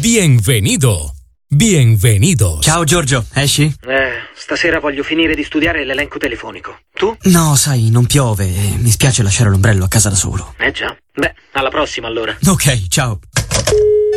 Bienvenido. Bienvenidos. Ciao Giorgio, esci? Stasera voglio finire di studiare l'elenco telefonico. Tu? No, sai, non piove e mi spiace lasciare l'ombrello a casa da solo. Già. Beh, alla prossima allora. Ok, ciao.